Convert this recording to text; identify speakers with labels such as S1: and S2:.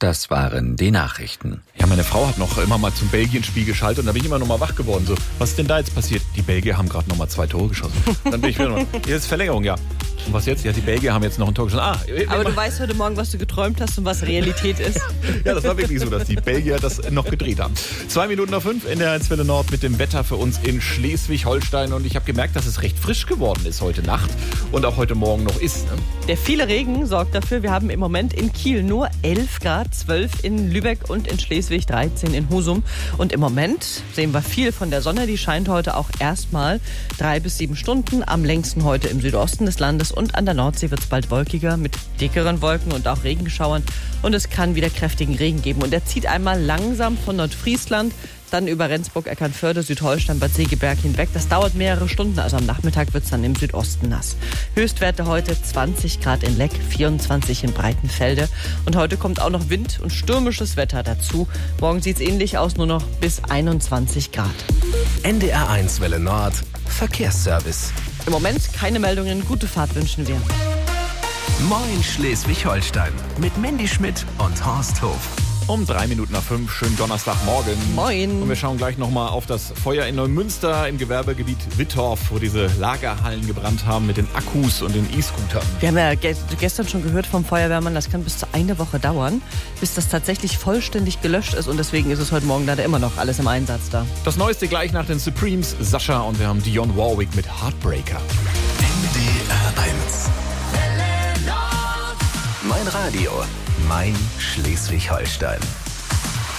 S1: Das waren die Nachrichten.
S2: Ja, meine Frau hat noch immer mal zum Belgien-Spiel geschaltet und da bin ich immer noch mal wach geworden. So, was ist denn da jetzt passiert? Die Belgier haben gerade noch mal 2 Tore geschossen. Dann bin ich wieder noch. Jetzt Verlängerung, ja. Und was jetzt? Ja, die Belgier haben jetzt noch ein Tor geschossen.
S3: Aber du weißt heute Morgen, was du geträumt hast und was Realität ist.
S2: Ja, das war wirklich so, dass die Belgier das noch gedreht haben. 5:02 in der Welle Nord mit dem Wetter für uns in Schleswig-Holstein. Und ich habe gemerkt, dass es recht frisch geworden ist heute Nacht und auch heute Morgen noch ist. Ne?
S3: Der viele Regen sorgt dafür, wir haben im Moment in Kiel nur 11 Grad, 12 in Lübeck und in Schleswig, 13 in Husum. Und im Moment sehen wir viel von der Sonne. Die scheint heute auch erstmal 3 bis 7 Stunden. Am längsten heute im Südosten des Landes und an der Nordsee wird es bald wolkiger mit dickeren Wolken und auch Regenschauern. Und es kann wieder kräftigen Regen geben. Und er zieht einmal langsam von Nordfriesland, dann über Rendsburg, Eckernförde, Südholstein, Bad Segeberg hinweg. Das dauert mehrere Stunden, also am Nachmittag wird es dann im Südosten nass. Höchstwerte heute 20 Grad in Leck, 24 in Breitenfelde. Und heute kommt auch noch Wind und stürmisches Wetter dazu. Morgen sieht es ähnlich aus, nur noch bis 21 Grad.
S4: NDR1 Welle Nord, Verkehrsservice.
S3: Im Moment keine Meldungen, gute Fahrt wünschen wir.
S4: Moin Schleswig-Holstein mit Mandy Schmidt und Horst Hof.
S2: Um 5:03, schönen Donnerstagmorgen.
S3: Moin.
S2: Und wir schauen gleich nochmal auf das Feuer in Neumünster im Gewerbegebiet Wittorf, wo diese Lagerhallen gebrannt haben mit den Akkus und den E-Scootern.
S3: Wir haben ja gestern schon gehört vom Feuerwehrmann, das kann bis zu eine Woche dauern, bis das tatsächlich vollständig gelöscht ist. Und deswegen ist es heute Morgen leider immer noch alles im Einsatz da.
S2: Das Neueste gleich nach den Supremes, Sascha, und wir haben Dionne Warwick mit Heartbreaker.
S4: NDR1. Mein Radio, mein Schleswig-Holstein.